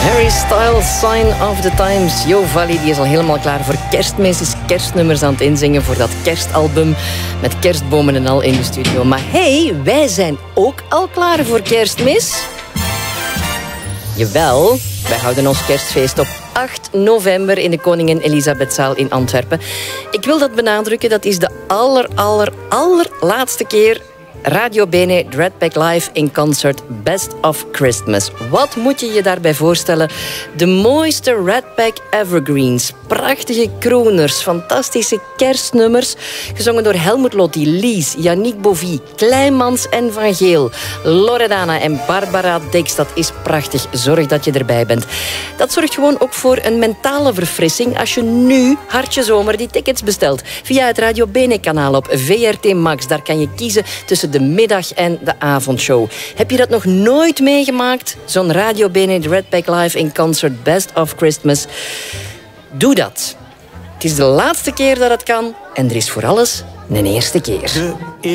Harry Styles, Sign of the Times. Jo Valley die is al helemaal klaar voor Kerstmis. Is kerstnummers aan het inzingen voor dat kerstalbum. Met kerstbomen en al in de studio. Maar hey, wij zijn ook al klaar voor Kerstmis. Jawel, wij houden ons kerstfeest op 8 november in de Koningin Elisabethzaal in Antwerpen. Ik wil dat benadrukken, dat is de allerlaatste keer Radio Bene Red Pack Live in concert Best of Christmas. Wat moet je je daarbij voorstellen? De mooiste Red Pack evergreens, prachtige crooners, fantastische kerstnummers, gezongen door Helmut Lotti, Lies, Yannick Bovie, Kleimans en Van Geel, Loredana en Barbara Dix. Dat is prachtig. Zorg dat je erbij bent. Dat zorgt gewoon ook voor een mentale verfrissing als je nu, hartje zomer, die tickets bestelt. Via het Radio Bene kanaal op VRT Max. Daar kan je kiezen tussen de middag- en de avondshow. Heb je dat nog nooit meegemaakt? Zo'n Radio Bene Red Pack Live in concert Best of Christmas. Doe dat. Het is de laatste keer dat het kan en er is voor alles een eerste keer.